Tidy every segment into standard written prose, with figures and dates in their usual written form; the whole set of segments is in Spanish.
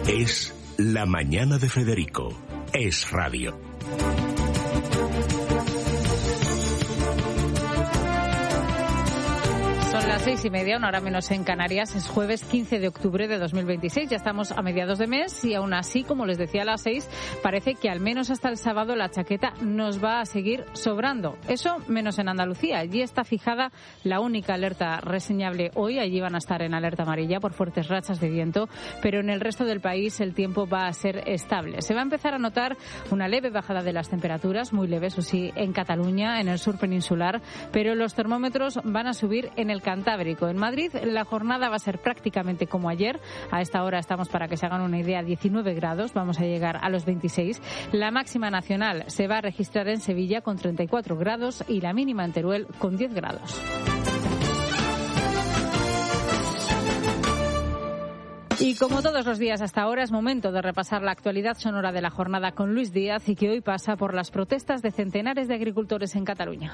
Es La Mañana de Federico. Es radio. Son las 6:30, una hora menos en Canarias. Es jueves 15 de octubre de 2026. Ya estamos a mediados de mes y aún así, como les decía a las 6, parece que al menos hasta el sábado la chaqueta nos va a seguir sobrando. Eso menos en Andalucía. Allí está fijada la única alerta reseñable hoy. Allí van a estar en alerta amarilla por fuertes rachas de viento, pero en el resto del país el tiempo va a ser estable. Se va a empezar a notar una leve bajada de las temperaturas, muy leve, eso sí, en Cataluña, en el sur peninsular, pero los termómetros van a subir en el Cantábrico. En Madrid la jornada va a ser prácticamente como ayer. A esta hora estamos, para que se hagan una idea, 19 grados. Vamos a llegar a los 26. La máxima nacional se va a registrar en Sevilla con 34 grados y la mínima en Teruel con 10 grados. Y como todos los días hasta ahora, es momento de repasar la actualidad sonora de la jornada con Luis Díaz, y que hoy pasa por las protestas de centenares de agricultores en Cataluña.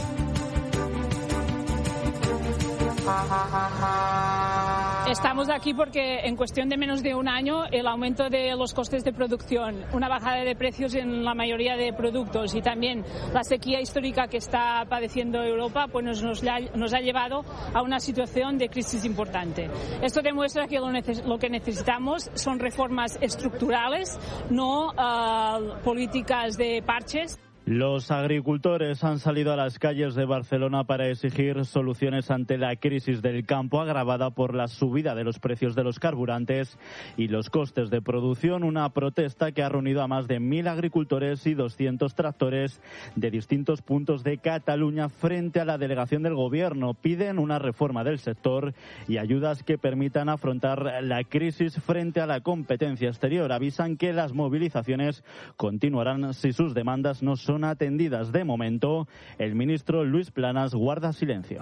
Estamos aquí porque en cuestión de menos de un año el aumento de los costes de producción, una bajada de precios en la mayoría de productos y también la sequía histórica que está padeciendo Europa pues nos ha llevado a una situación de crisis importante. Esto demuestra que lo que necesitamos son reformas estructurales, no políticas de parches. Los agricultores han salido a las calles de Barcelona para exigir soluciones ante la crisis del campo agravada por la subida de los precios de los carburantes y los costes de producción. Una protesta que ha reunido a más de 1.000 agricultores y 200 tractores de distintos puntos de Cataluña frente a la delegación del Gobierno. Piden una reforma del sector y ayudas que permitan afrontar la crisis frente a la competencia exterior. Avisan que las movilizaciones continuarán si sus demandas no son atendidas. De momento, el ministro Luis Planas guarda silencio.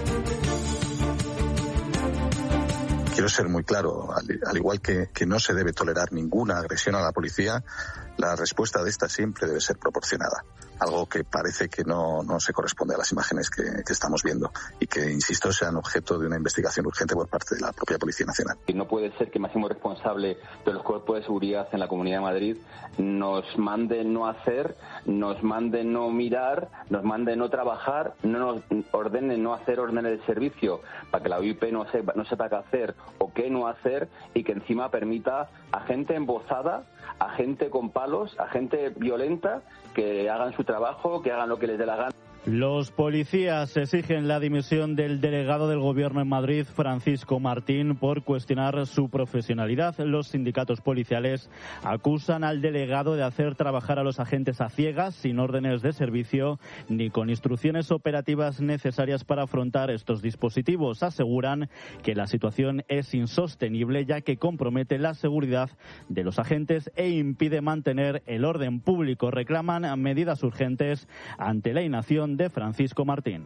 Quiero ser muy claro, al igual que no se debe tolerar ninguna agresión a la policía, la respuesta de esta siempre debe ser proporcionada. Algo que parece que no se corresponde a las imágenes que estamos viendo y que, insisto, sean objeto de una investigación urgente por parte de la propia Policía Nacional. No puede ser que el máximo responsable de los cuerpos de seguridad en la Comunidad de Madrid nos mande no hacer, nos mande no mirar, nos mande no trabajar, no nos ordene no hacer órdenes de servicio para que la OIP no sepa qué hacer o qué no hacer, y que encima permita a gente embozada, a gente con palos, a gente violenta, que hagan su trabajo, que hagan lo que les dé la gana. Los policías exigen la dimisión del delegado del Gobierno en Madrid, Francisco Martín, por cuestionar su profesionalidad. Los sindicatos policiales acusan al delegado de hacer trabajar a los agentes a ciegas, sin órdenes de servicio ni con instrucciones operativas necesarias para afrontar estos dispositivos. Aseguran que la situación es insostenible, ya que compromete la seguridad de los agentes e impide mantener el orden público. Reclaman medidas urgentes ante la inacción de Francisco Martín.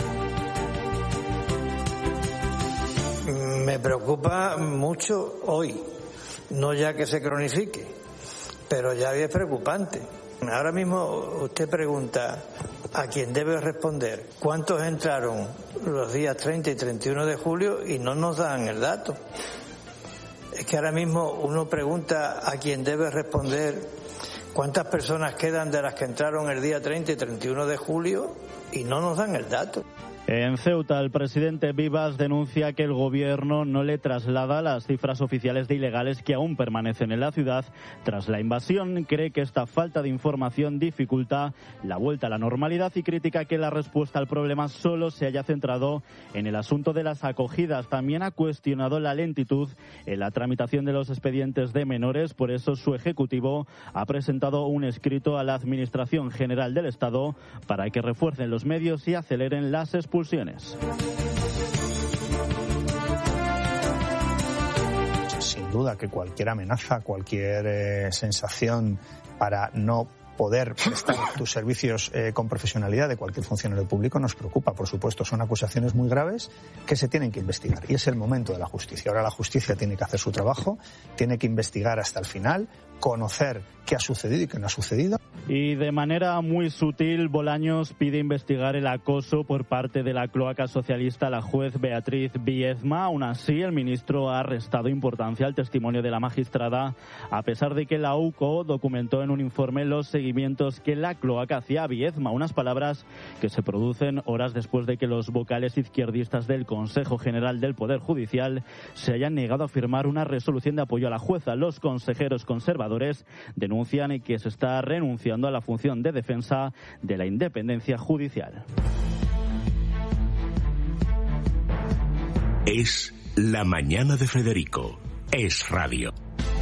Me preocupa mucho hoy, no ya que se cronifique, pero ya es preocupante. Ahora mismo usted pregunta a quien debe responder cuántos entraron los días 30 y 31 de julio y no nos dan el dato. Es que ahora mismo uno pregunta a quien debe responder ¿cuántas personas quedan de las que entraron el día 30 y 31 de julio? Y no nos dan el dato. En Ceuta, el presidente Vivas denuncia que el Gobierno no le traslada las cifras oficiales de ilegales que aún permanecen en la ciudad tras la invasión. Cree que esta falta de información dificulta la vuelta a la normalidad y critica que la respuesta al problema solo se haya centrado en el asunto de las acogidas. También ha cuestionado la lentitud en la tramitación de los expedientes de menores. Por eso su ejecutivo ha presentado un escrito a la Administración General del Estado para que refuercen los medios y aceleren las expulsiones. Sin duda que cualquier amenaza, cualquier sensación para no poder prestar tus servicios con profesionalidad de cualquier funcionario público nos preocupa, por supuesto. Son acusaciones muy graves que se tienen que investigar y es el momento de la justicia. Ahora la justicia tiene que hacer su trabajo, tiene que investigar hasta el final, conocer qué ha sucedido y qué no ha sucedido. Y de manera muy sutil, Bolaños pide investigar el acoso por parte de la cloaca socialista a la juez Beatriz Biezma. Aún así, el ministro ha restado importancia al testimonio de la magistrada, a pesar de que la UCO documentó en un informe los seguimientos que la cloaca hacía a Biezma. Unas palabras que se producen horas después de que los vocales izquierdistas del Consejo General del Poder Judicial se hayan negado a firmar una resolución de apoyo a la jueza. Los consejeros conservadores denuncian que se está renunciando a la función de defensa de la independencia judicial. Es la mañana de Federico. Es radio.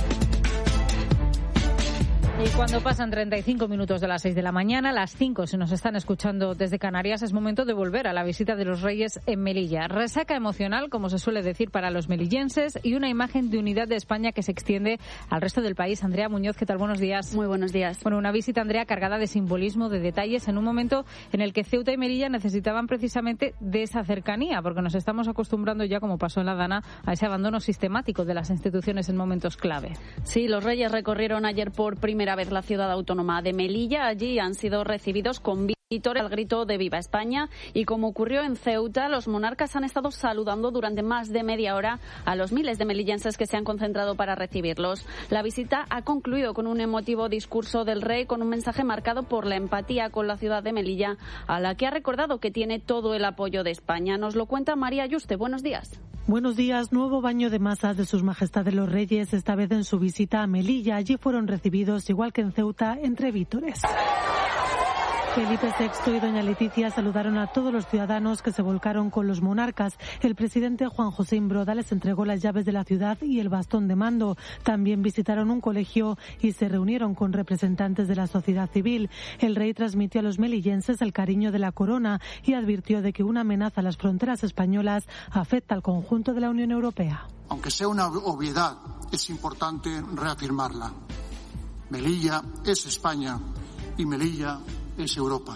Y cuando pasan 35 minutos de las 6 de la mañana, las 5 si nos están escuchando desde Canarias, es momento de volver a la visita de los Reyes en Melilla. Resaca emocional, como se suele decir para los melillenses, y una imagen de unidad de España que se extiende al resto del país. Andrea Muñoz, ¿qué tal? Buenos días. Muy buenos días. Bueno, una visita, Andrea, cargada de simbolismo, de detalles, en un momento en el que Ceuta y Melilla necesitaban precisamente de esa cercanía, porque nos estamos acostumbrando ya, como pasó en la Dana, a ese abandono sistemático de las instituciones en momentos clave. Sí, los Reyes recorrieron ayer por primera vez la ciudad autónoma de Melilla. Allí han sido recibidos con vítores al grito de Viva España, y como ocurrió en Ceuta, los monarcas han estado saludando durante más de media hora a los miles de melillenses que se han concentrado para recibirlos. La visita ha concluido con un emotivo discurso del rey, con un mensaje marcado por la empatía con la ciudad de Melilla, a la que ha recordado que tiene todo el apoyo de España. Nos lo cuenta María Yuste. Buenos días. Buenos días. Nuevo baño de masas de sus majestades los Reyes, esta vez en su visita a Melilla. Allí fueron recibidos, igual que en Ceuta, entre vítores. Felipe VI y doña Leticia saludaron a todos los ciudadanos que se volcaron con los monarcas. El presidente Juan José Imbroda les entregó las llaves de la ciudad y el bastón de mando. También visitaron un colegio y se reunieron con representantes de la sociedad civil. El rey transmitió a los melillenses el cariño de la corona y advirtió de que una amenaza a las fronteras españolas afecta al conjunto de la Unión Europea. Aunque sea una obviedad, es importante reafirmarla. Melilla es España y Melilla es Europa.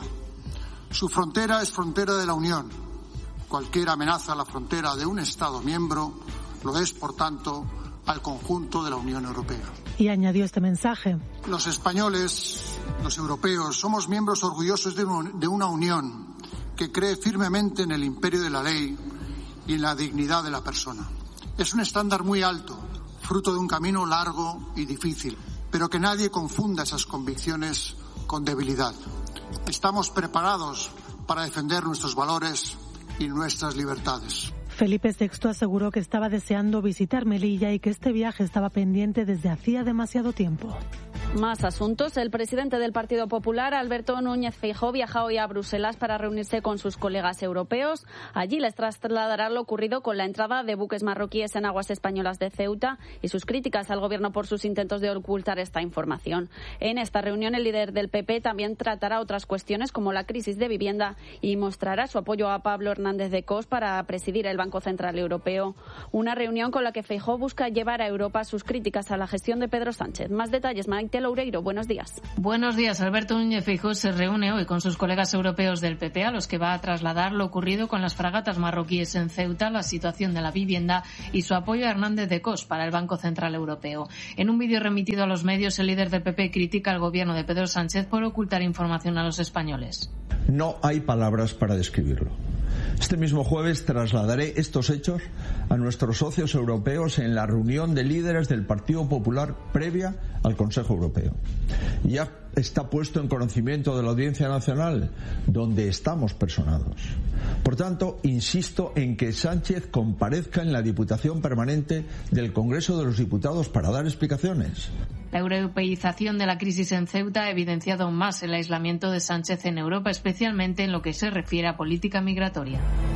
Su frontera es frontera de la Unión. Cualquier amenaza a la frontera de un Estado miembro lo es, por tanto, al conjunto de la Unión Europea. Y añadió este mensaje. Los españoles, los europeos, somos miembros orgullosos de una Unión que cree firmemente en el imperio de la ley y en la dignidad de la persona. Es un estándar muy alto, fruto de un camino largo y difícil, pero que nadie confunda esas convicciones con debilidad. Estamos preparados para defender nuestros valores y nuestras libertades. Felipe VI aseguró que estaba deseando visitar Melilla y que este viaje estaba pendiente desde hacía demasiado tiempo. Más asuntos. El presidente del Partido Popular, Alberto Núñez Feijóo, viaja hoy a Bruselas para reunirse con sus colegas europeos. Allí les trasladará lo ocurrido con la entrada de buques marroquíes en aguas españolas de Ceuta y sus críticas al gobierno por sus intentos de ocultar esta información. En esta reunión, el líder del PP también tratará otras cuestiones como la crisis de vivienda y mostrará su apoyo a Pablo Hernández de Cos para presidir el Banco Central Europeo. Una reunión con la que Feijóo busca llevar a Europa sus críticas a la gestión de Pedro Sánchez. Más detalles, Maite Loureiro, buenos días. Buenos días. Alberto Núñez Feijóo se reúne hoy con sus colegas europeos del PP, a los que va a trasladar lo ocurrido con las fragatas marroquíes en Ceuta, la situación de la vivienda y su apoyo a Hernández de Cos para el Banco Central Europeo. En un vídeo remitido a los medios, el líder del PP critica al gobierno de Pedro Sánchez por ocultar información a los españoles. No hay palabras para describirlo. Este mismo jueves trasladaré estos hechos a nuestros socios europeos en la reunión de líderes del Partido Popular previa al Consejo Europeo. Ya está puesto en conocimiento de la Audiencia Nacional, donde estamos personados. Por tanto, insisto en que Sánchez comparezca en la Diputación Permanente del Congreso de los Diputados para dar explicaciones. La europeización de la crisis en Ceuta ha evidenciado más el aislamiento de Sánchez en Europa, especialmente en lo que se refiere a política migratoria.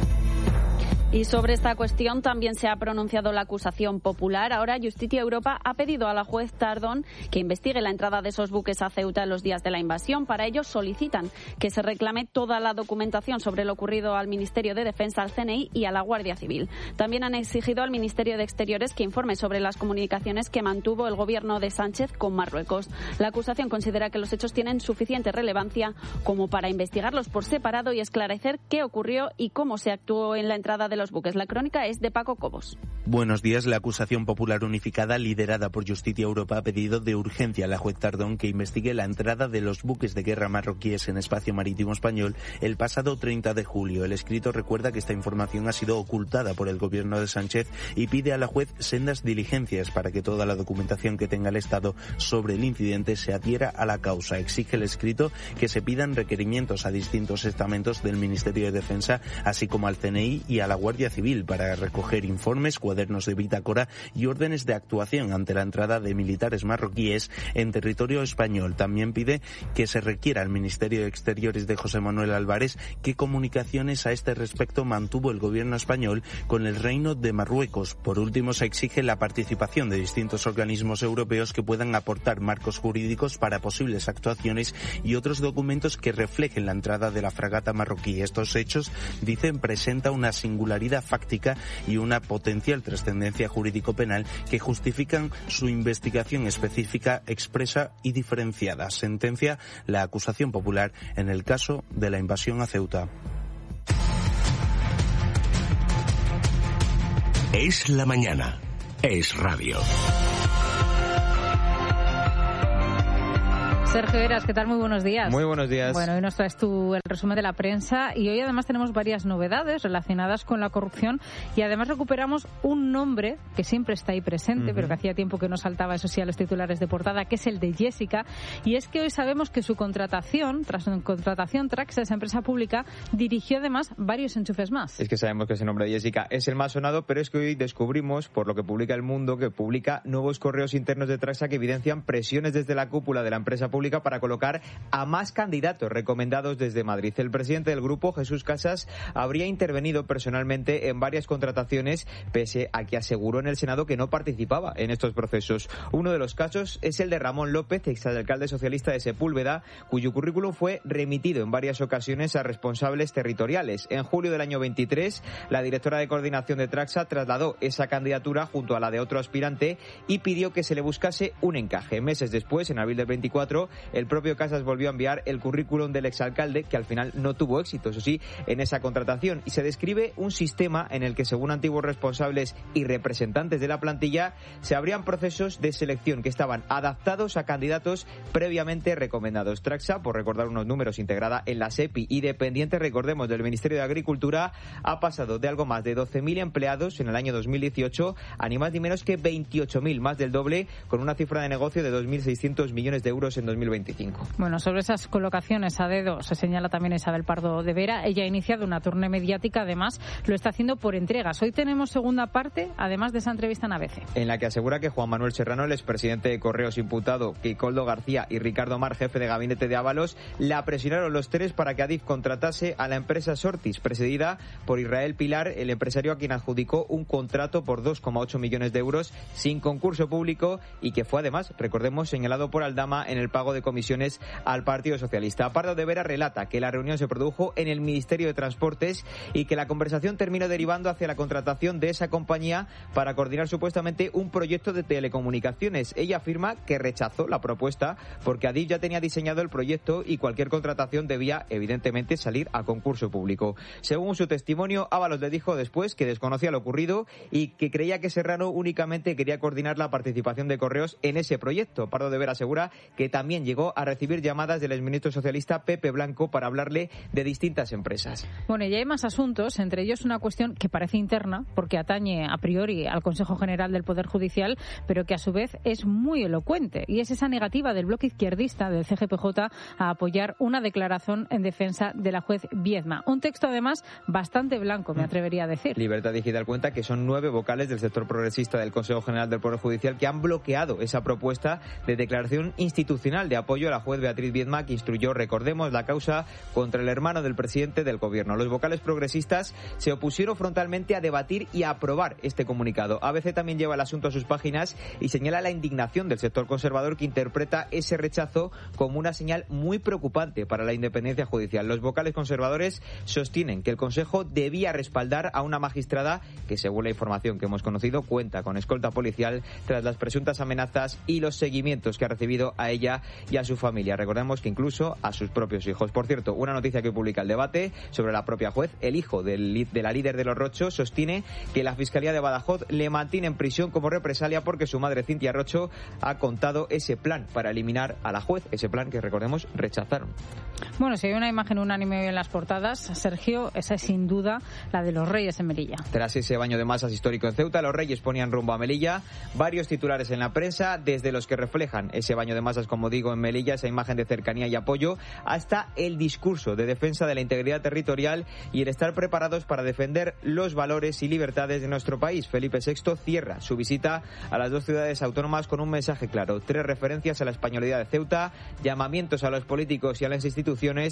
Y sobre esta cuestión también se ha pronunciado la acusación popular. Ahora Justicia Europa ha pedido a la juez Tardón que investigue la entrada de esos buques a Ceuta en los días de la invasión. Para ello solicitan que se reclame toda la documentación sobre lo ocurrido al Ministerio de Defensa, al CNI y a la Guardia Civil. También han exigido al Ministerio de Exteriores que informe sobre las comunicaciones que mantuvo el gobierno de Sánchez con Marruecos. La acusación considera que los hechos tienen suficiente relevancia como para investigarlos por separado y esclarecer qué ocurrió y cómo se actuó en la entrada de los los buques. La crónica es de Paco Cobos. Buenos días. La acusación popular unificada liderada por Justicia Europa ha pedido de urgencia a la juez Tardón que investigue la entrada de los buques de guerra marroquíes en espacio marítimo español el pasado 30 de julio. El escrito recuerda que esta información ha sido ocultada por el gobierno de Sánchez y pide a la juez sendas diligencias para que toda la documentación que tenga el Estado sobre el incidente se adhiera a la causa. Exige el escrito que se pidan requerimientos a distintos estamentos del Ministerio de Defensa, así como al CNI y a la Guardia Civil para recoger informes, cuadernos de bitácora y órdenes de actuación ante la entrada de militares marroquíes en territorio español. También pide que se requiera al Ministerio de Exteriores de José Manuel Álvarez qué comunicaciones a este respecto mantuvo el gobierno español con el Reino de Marruecos. Por último, se exige la participación de distintos organismos europeos que puedan aportar marcos jurídicos para posibles actuaciones y otros documentos que reflejen la entrada de la fragata marroquí. Estos hechos, dicen, presenta una singularidad fáctica y una potencial trascendencia jurídico-penal que justifican su investigación específica, expresa y diferenciada. Sentencia la acusación popular en el caso de la invasión a Ceuta. Es la mañana. Es radio. Sergio Heras, ¿qué tal? Muy buenos días. Muy buenos días. Bueno, hoy nos traes tú el resumen de la prensa y hoy además tenemos varias novedades relacionadas con la corrupción y además recuperamos un nombre que siempre está ahí presente, pero que hacía tiempo que no saltaba, eso sí, a los titulares de portada, que es el de Jessica. Y es que hoy sabemos que su contratación, tras su contratación, Traxa, esa empresa pública, dirigió además varios enchufes más. Es que sabemos que ese nombre de Jessica es el más sonado, pero es que hoy descubrimos, por lo que publica El Mundo, que publica nuevos correos internos de Traxa que evidencian presiones desde la cúpula de la empresa pública para colocar a más candidatos recomendados desde Madrid. El presidente del grupo, Jesús Casas, habría intervenido personalmente en varias contrataciones, pese a que aseguró en el Senado que no participaba en estos procesos. Uno de los casos es el de Ramón López, exalcalde socialista de Sepúlveda, cuyo currículum fue remitido en varias ocasiones a responsables territoriales. En julio del año 23, la directora de coordinación de Traxa trasladó esa candidatura junto a la de otro aspirante y pidió que se le buscase un encaje. Meses después, en abril del 24, el propio Casas volvió a enviar el currículum del exalcalde, que al final no tuvo éxito, eso sí, en esa contratación. Y se describe un sistema en el que, según antiguos responsables y representantes de la plantilla, se abrían procesos de selección que estaban adaptados a candidatos previamente recomendados. Traxa, por recordar unos números, integrada en la SEPI y dependiente, recordemos, del Ministerio de Agricultura, ha pasado de algo más de 12.000 empleados en el año 2018 a ni más ni menos que 28.000, más del doble, con una cifra de negocio de 2.600 millones de euros en 2025. Bueno, sobre esas colocaciones a dedo se señala también Isabel Pardo de Vera. Ella ha iniciado una tournée mediática, además lo está haciendo por entregas. Hoy tenemos segunda parte, además de esa entrevista en ABC. En la que asegura que Juan Manuel Serrano, el expresidente de Correos imputado, que Koldo García y Ricardo Mar, jefe de gabinete de Ábalos, la presionaron los tres para que Adif contratase a la empresa Sortis, presidida por Israel Pilar, el empresario a quien adjudicó un contrato por 2,8 millones de euros sin concurso público y que fue además, recordemos, señalado por Aldama en el pago de comisiones al Partido Socialista. Pardo de Vera relata que la reunión se produjo en el Ministerio de Transportes y que la conversación terminó derivando hacia la contratación de esa compañía para coordinar supuestamente un proyecto de telecomunicaciones. Ella afirma que rechazó la propuesta porque Adif ya tenía diseñado el proyecto y cualquier contratación debía, evidentemente, salir a concurso público. Según su testimonio, Ábalos le dijo después que desconocía lo ocurrido y que creía que Serrano únicamente quería coordinar la participación de Correos en ese proyecto. Pardo de Vera asegura que también llegó a recibir llamadas del exministro socialista Pepe Blanco para hablarle de distintas empresas. Bueno, y hay más asuntos, entre ellos una cuestión que parece interna, porque atañe a priori al Consejo General del Poder Judicial, pero que a su vez es muy elocuente, y es esa negativa del bloque izquierdista del CGPJ a apoyar una declaración en defensa de la juez Viedma. Un texto, además, bastante blanco, me atrevería a decir. Libertad Digital cuenta que son 9 vocales del sector progresista del Consejo General del Poder Judicial que han bloqueado esa propuesta de declaración institucional de apoyo a la juez Beatriz Viedma, que instruyó, recordemos, la causa contra el hermano del presidente del gobierno. Los vocales progresistas se opusieron frontalmente a debatir y a aprobar este comunicado. ABC también lleva el asunto a sus páginas y señala la indignación del sector conservador, que interpreta ese rechazo como una señal muy preocupante para la independencia judicial. Los vocales conservadores sostienen que el Consejo debía respaldar a una magistrada que, según la información que hemos conocido, cuenta con escolta policial tras las presuntas amenazas y los seguimientos que ha recibido a ella y a su familia. Recordemos que incluso a sus propios hijos. Por cierto, una noticia que publica El Debate sobre la propia juez. El hijo de la líder de los Rocho sostiene que la Fiscalía de Badajoz le mantiene en prisión como represalia porque su madre Cintia Rocho ha contado ese plan para eliminar a la juez, ese plan que, recordemos, rechazaron. Bueno, si hay una imagen unánime hoy en las portadas, Sergio, esa es sin duda la de los Reyes en Melilla. Tras ese baño de masas histórico en Ceuta, los Reyes ponían rumbo a Melilla. Varios titulares en la prensa, desde los que reflejan ese baño de masas, como digo, en Melilla, esa imagen de cercanía y apoyo, hasta el discurso de defensa de la integridad territorial y el estar preparados para defender los valores y libertades de nuestro país. Felipe VI cierra su visita a las dos ciudades autónomas con un mensaje claro: 3 referencias a la españolidad de Ceuta, llamamientos a los políticos y a las instituciones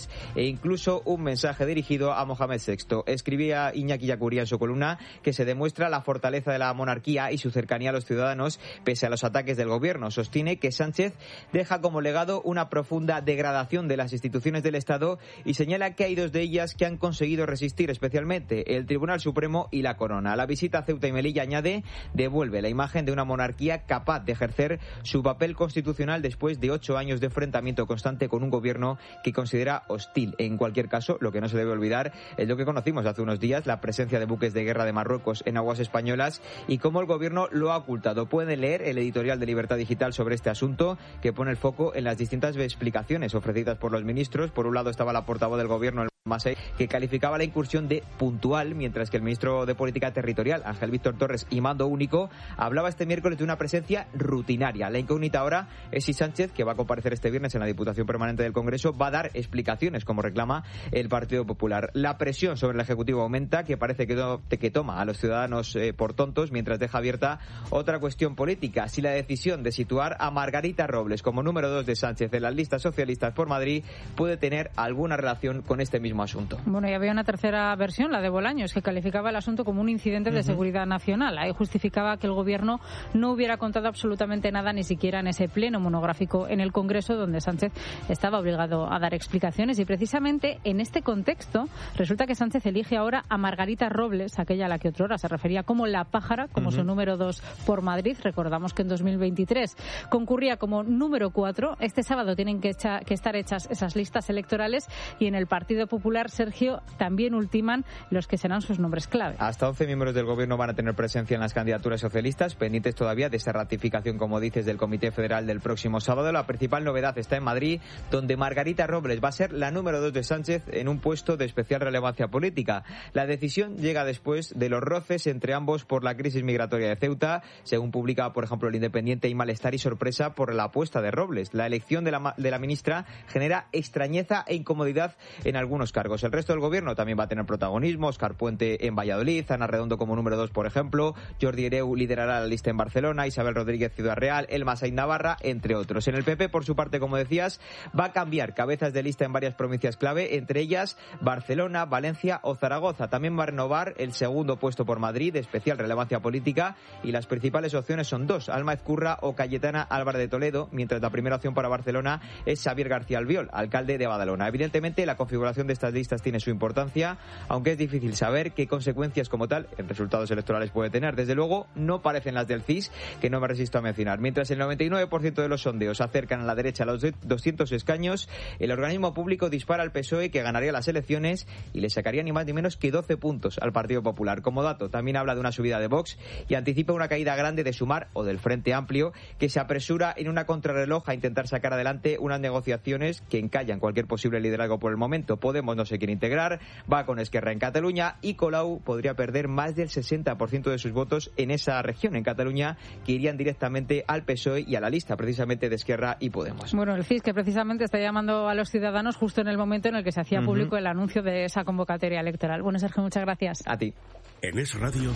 e incluso un mensaje dirigido a Mohamed VI. Escribía Iñaki Yacuría en su columna que se demuestra la fortaleza de la monarquía y su cercanía a los ciudadanos pese a los ataques del gobierno. Sostiene que Sánchez deja como legado una profunda degradación de las instituciones del Estado y señala que hay 2 de ellas que han conseguido resistir, especialmente el Tribunal Supremo y la Corona. La visita a Ceuta y Melilla, añade, devuelve la imagen de una monarquía capaz de ejercer su papel constitucional después de 8 años de enfrentamiento constante con un gobierno que considera hostil. En cualquier caso, lo que no se debe olvidar es lo que conocimos hace unos días, la presencia de buques de guerra de Marruecos en aguas españolas y cómo el gobierno lo ha ocultado. Pueden leer el editorial de Libertad Digital sobre este asunto, que pone el foco en las distintas explicaciones ofrecidas por los ministros. Por un lado estaba la portavoz del gobierno, que calificaba la incursión de puntual, mientras que el ministro de Política Territorial, Ángel Víctor Torres, y mando único, hablaba este miércoles de una presencia rutinaria. La incógnita ahora es si Sánchez, que va a comparecer este viernes en la Diputación Permanente del Congreso, va a dar explicaciones, como reclama el Partido Popular. La presión sobre el Ejecutivo aumenta, que parece que toma a los ciudadanos por tontos, mientras deja abierta otra cuestión política: si la decisión de situar a Margarita Robles como número 2 de Sánchez en las listas socialistas por Madrid puede tener alguna relación con este mismo asunto. Bueno, y había una tercera versión, la de Bolaños, que calificaba el asunto como un incidente de seguridad nacional. Ahí justificaba que el gobierno no hubiera contado absolutamente nada, ni siquiera en ese pleno monográfico en el Congreso, donde Sánchez estaba obligado a dar explicaciones. Y precisamente en este contexto resulta que Sánchez elige ahora a Margarita Robles, aquella a la que otrora se refería como la pájara, como su número 2 por Madrid. Recordamos que en 2023 concurría como número 4. Este sábado tienen que estar hechas esas listas electorales y en el Partido Popular, Sergio, también ultiman los que serán sus nombres clave. Hasta 11 miembros del gobierno van a tener presencia en las candidaturas socialistas, pendientes todavía de esa ratificación, como dices, del Comité Federal del próximo sábado. La principal novedad está en Madrid, donde Margarita Robles va a ser la número 2 de Sánchez en un puesto de especial relevancia política. La decisión llega después de los roces entre ambos por la crisis migratoria de Ceuta, según publica, por ejemplo, El Independiente, y malestar y sorpresa por la apuesta de Robles. La elección de la ministra genera extrañeza e incomodidad en algunos cargos. El resto del gobierno también va a tener protagonismo: Óscar Puente en Valladolid, Ana Redondo como número 2, por ejemplo, Jordi Hereu liderará la lista en Barcelona, Isabel Rodríguez Ciudad Real, Elma Sainz Navarra, entre otros. En el PP, por su parte, como decías, va a cambiar cabezas de lista en varias provincias clave, entre ellas Barcelona, Valencia o Zaragoza. También va a renovar el segundo puesto por Madrid, de especial relevancia política, y las principales opciones son 2, Alma Ezcurra o Cayetana Álvarez de Toledo, mientras la primera opción para Barcelona es Xavier García Albiol, alcalde de Badalona. Evidentemente, la configuración de estas listas tiene su importancia, aunque es difícil saber qué consecuencias como tal en resultados electorales puede tener. Desde luego, no parecen las del CIS, que no me resisto a mencionar. Mientras el 99% de los sondeos acercan a la derecha a los 200 escaños, el organismo público dispara al PSOE, que ganaría las elecciones y le sacaría ni más ni menos que 12 puntos al Partido Popular. Como dato, también habla de una subida de Vox y anticipa una caída grande de Sumar o del Frente Amplio, que se apresura en una contrarreloj a intentar sacar adelante unas negociaciones que encallan cualquier posible liderazgo por el momento. Podemos no se quiere integrar, va con Esquerra en Cataluña, y Colau podría perder más del 60% de sus votos en esa región, en Cataluña, que irían directamente al PSOE y a la lista precisamente de Esquerra y Podemos. Bueno, el CIS, que precisamente está llamando a los ciudadanos justo en el momento en el que se hacía público el anuncio de esa convocatoria electoral. Bueno, Sergio, muchas gracias. A ti. En Es Radio.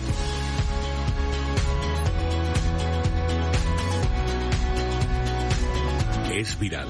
Es viral.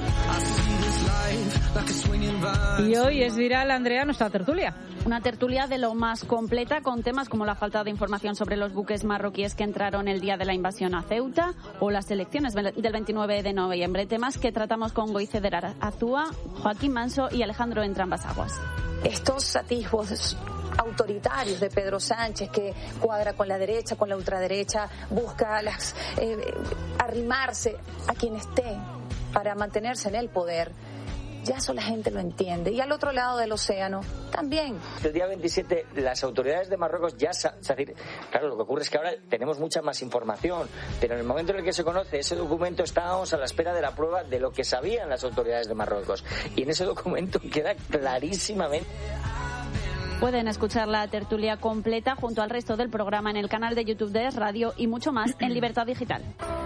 Y hoy es viral, Andrea, nuestra tertulia. Una tertulia de lo más completa, con temas como la falta de información sobre los buques marroquíes que entraron el día de la invasión a Ceuta o las elecciones del 29 de noviembre. Temas que tratamos con Goize Azúa, Joaquín Manso y Alejandro Entrambas-Aguas. Estos atisbos autoritarios de Pedro Sánchez, que cuadra con la derecha, con la ultraderecha, busca arrimarse a quien esté para mantenerse en el poder, ya eso la gente lo entiende. Y al otro lado del océano también. El día 27 las autoridades de Marruecos ya... Claro, lo que ocurre es que ahora tenemos mucha más información, pero en el momento en el que se conoce ese documento estábamos a la espera de la prueba de lo que sabían las autoridades de Marruecos. Y en ese documento queda clarísimamente... Pueden escuchar la tertulia completa junto al resto del programa en el canal de YouTube de Es Radio y mucho más en Libertad Digital.